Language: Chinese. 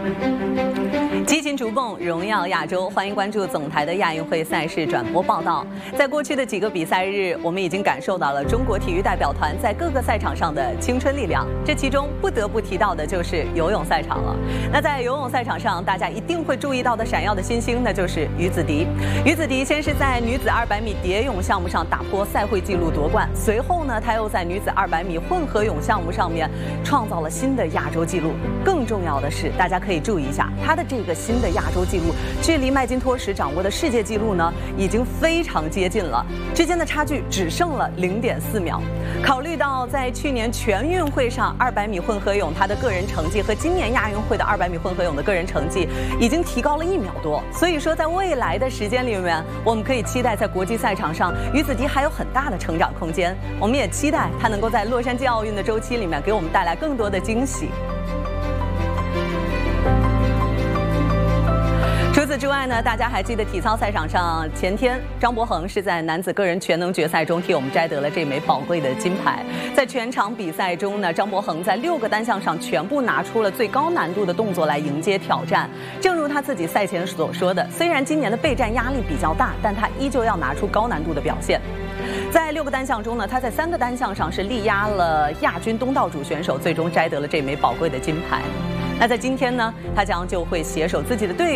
激情逐梦，荣耀亚洲，欢迎关注总台的亚运会赛事转播报道。在过去的几个比赛日，我们已经感受到了中国体育代表团在各个赛场上的青春力量。这其中不得不提到的就是游泳赛场了。那在游泳赛场上，大家一定会注意到的闪耀的新星，那就是于子迪。于子迪先是在女子200米蝶泳项目上打破赛会纪录夺冠，随后呢，她又在女子200米混合泳项目上面创造了新的亚洲纪录。更重要的是，大家可以注意一下她的这个新的亚洲纪录，距离麦金托什掌握的世界纪录呢，已经非常接近了，之间的差距只剩了0.4秒。考虑到在去年全运会上200米混合泳她的个人成绩和今年亚运会的200米混合泳的个人成绩已经提高了1秒多，所以说在未来的时间里面，我们可以期待在国际赛场上于子迪还有很大的成长空间。我们也期待她能够在洛杉矶奥运的周期里面给我们带来更多的惊喜。除此之外呢，大家还记得体操赛场上前天张博恒是在男子个人全能决赛中替我们摘得了这枚宝贵的金牌。在全场比赛中呢，张博恒在6个单项上全部拿出了最高难度的动作来迎接挑战。正如他自己赛前所说的，虽然今年的备战压力比较大，但他依旧要拿出高难度的表现。在6个单项中呢，他在3个单项上是力压了亚军东道主选手，最终摘得了这枚宝贵的金牌。那在今天呢，他将就会携手自己的队